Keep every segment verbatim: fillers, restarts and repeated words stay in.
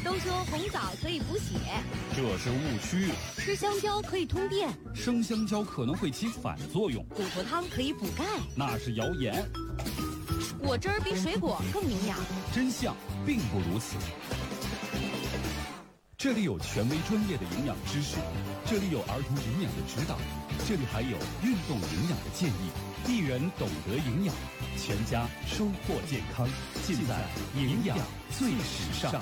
都说红枣可以补血， 这是误区。 吃香蕉可以通电， 生香蕉可能会起反作用。 骨头汤可以补钙， 那是谣言。 果汁儿比水果更营养， 真相并不如此。这里有权威专业的营养知识，这里有儿童营养的指导，这里还有运动营养的建议。一人懂得营养，全家收获健康，尽在营养最时尚。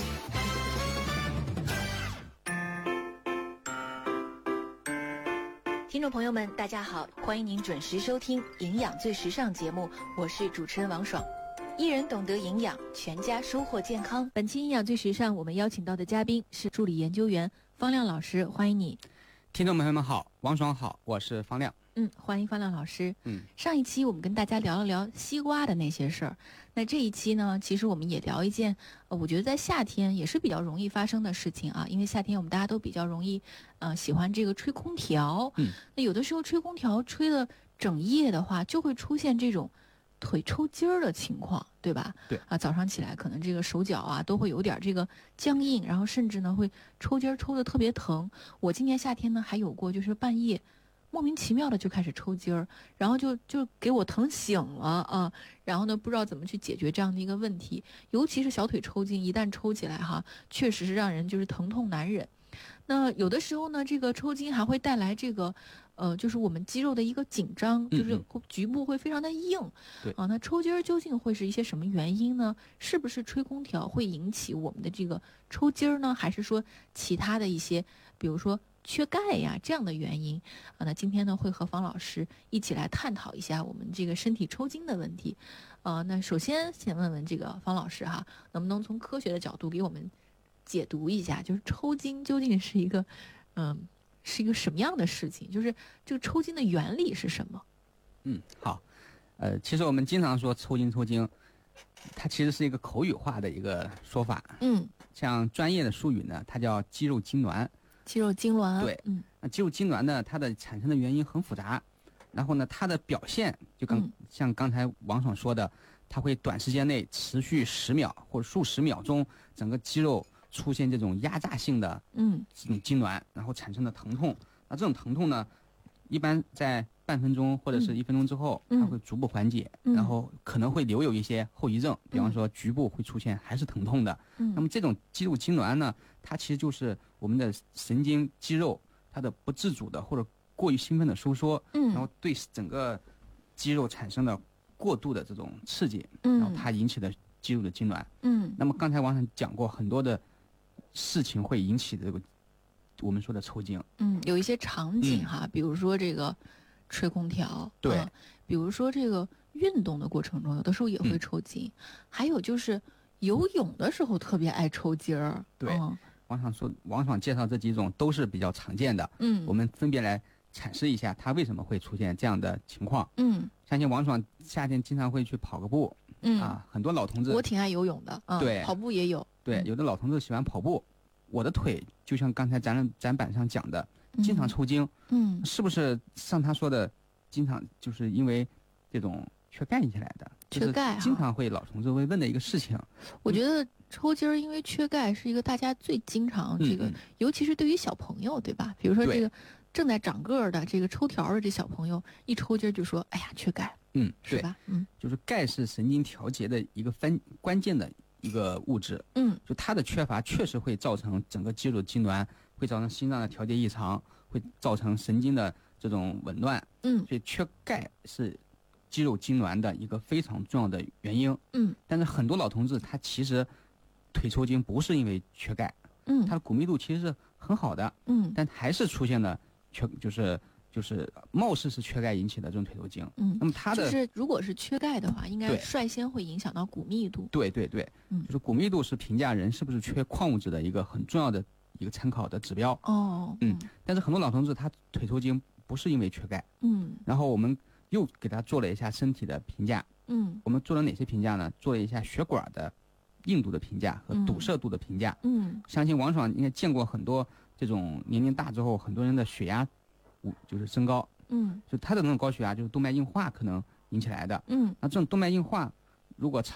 听众朋友们，大家好，欢迎您准时收听《营养最时尚》节目，我是主持人王爽。一人懂得营养，全家收获健康。本期《营养最时尚》，我们邀请到的嘉宾是助理研究员方亮老师，欢迎你。 听众朋友们好，王爽好，我是方亮。 嗯，欢迎方亮老师。 嗯， 上一期我们跟大家聊了聊西瓜的那些事儿，那这一期呢，其实我们也聊一件，呃，我觉得在夏天也是比较容易发生的事情啊，因为夏天我们大家都比较容易，呃，喜欢这个吹空调。 嗯， 那有的时候吹空调吹了整夜的话，就会出现这种腿抽筋儿的情况，对吧？ 对啊，早上起来可能这个手脚啊都会有点这个僵硬，然后甚至呢会抽筋儿，抽得特别疼。我今年夏天呢还有过，就是半夜莫名其妙的就开始抽筋儿，然后就就给我疼醒了啊，然后呢不知道怎么去解决这样的一个问题，尤其是小腿抽筋，一旦抽起来哈，确实是让人就是疼痛难忍。那有的时候呢，这个抽筋还会带来这个，呃，就是我们肌肉的一个紧张，就是局部会非常的硬。 对啊，那抽筋儿究竟会是一些什么原因呢？是不是吹空调会引起我们的这个抽筋儿呢？还是说其他的一些，比如说缺钙呀这样的原因啊？那今天呢会和方老师一起来探讨一下我们这个身体抽筋的问题。啊，那首先先问问这个方老师哈，能不能从科学的角度给我们解读一下，就是抽筋究竟是一个，嗯，是一个什么样的事情？就是这个抽筋的原理是什么？ 嗯，好，呃，其实我们经常说抽筋抽筋，它其实是一个口语化的一个说法。 嗯， 像专业的术语呢，它叫肌肉痉挛。 肌肉痉挛。 对， 嗯， 那肌肉痉挛呢，它的产生的原因很复杂，然后呢，它的表现就刚、 嗯、 像刚才王爽说的，它会短时间内持续十秒或者数十秒钟，整个肌肉出现这种压榨性的嗯这种痉挛，然后产生的疼痛。那这种疼痛呢，一般在半分钟或者是一分钟之后， 嗯、 它会逐步缓解、 嗯， 然后可能会留有一些后遗症，嗯、比方说局部会出现还是疼痛的。 嗯， 那么这种肌肉痉挛呢，它其实就是我们的神经肌肉它的不自主的或者过于兴奋的收缩， 嗯， 然后对整个肌肉产生了过度的这种刺激， 嗯， 然后它引起的肌肉的痉挛。 嗯， 那么刚才王总讲过很多的事情会引起这个我们说的抽筋。 嗯，有一些场景哈， 嗯、 比如说这个吹空调， 对、 嗯，比如说这个运动的过程中，有的时候也会抽筋，嗯、还有就是游泳的时候特别爱抽筋儿。 对， 嗯、 王爽说，王爽介绍这几种都是比较常见的。 嗯， 我们分别来阐释一下它为什么会出现这样的情况。 嗯， 相信王爽夏天经常会去跑个步。 嗯啊，很多老同志， 我挺爱游泳的。嗯、 对， 跑步也有。 对，有的老同志喜欢跑步。我的腿就像刚才展展板上讲的，经常抽筋。 嗯， 是不是像他说的，经常就是因为这种缺钙引起来的？ 缺钙、啊， 经常会老同志会问的一个事情。 我觉得抽筋儿因为缺钙是一个大家最经常这个， 嗯、 尤其是对于小朋友，对吧？比如说这个正在长个儿的这个抽条的这小朋友，一抽筋儿就说：“哎呀，缺钙。” 嗯， 是吧？嗯， 就是钙是神经调节的一个分关键的一个物质。 嗯， 就它的缺乏确实会造成整个肌肉痉挛，会造成心脏的调节异常，会造成神经的这种紊乱。 嗯， 所以缺钙是肌肉痉挛的一个非常重要的原因。 嗯， 但是很多老同志他其实腿抽筋不是因为缺钙， 嗯， 他的骨密度其实是很好的， 嗯， 但还是出现了缺，就是就是貌似是缺钙引起的这种腿抽筋。 嗯， 那么它的就是如果是缺钙的话，应该率先会影响到骨密度。 对对对， 嗯， 就是骨密度是评价人是不是缺矿物质的一个很重要的一个参考的指标。 哦， 嗯，但是很多老同志他腿抽筋不是因为缺钙。 嗯， 然后我们又给他做了一下身体的评价。 嗯， 我们做了哪些评价呢？做了一下血管的硬度的评价和堵塞度的评价。 嗯， 相信王爽应该见过很多这种年龄大之后很多人的血压就是升高。 嗯， 就他的那种高血压就是动脉硬化可能引起来的。 嗯， 那这种动脉硬化如果